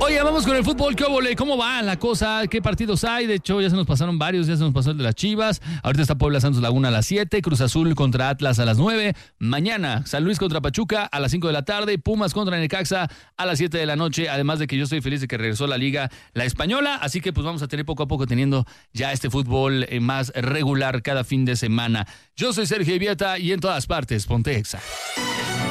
Oye, vamos con el fútbol. ¿Qué óvole? ¿Cómo va la cosa? ¿Qué partidos hay? De hecho, ya se nos pasaron varios. Ya se nos pasó el de las Chivas. Ahorita está Puebla Santos Laguna a las 7. Cruz Azul contra Atlas a las 9. Mañana, San Luis contra Pachuca a las 5 de la tarde. Pumas contra Necaxa a las 7 de la noche. Además de que yo estoy feliz de que regresó la Liga La Española. Así que pues vamos a tener poco a poco teniendo ya este fútbol más regular cada fin de semana. Yo soy Sergio Ibieta y en todas partes, ponte Exa.